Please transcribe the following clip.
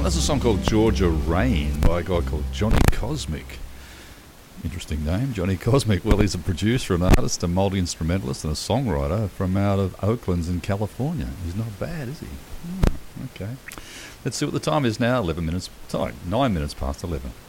That's a song called Georgia Rain by a guy called Johnny Cosmic. Interesting name, Johnny Cosmic. Well, he's a producer, an artist, a multi-instrumentalist and a songwriter from out of Oakland in California. He's not bad, is he? Okay. Let's see what the time is now. 9 minutes past 11.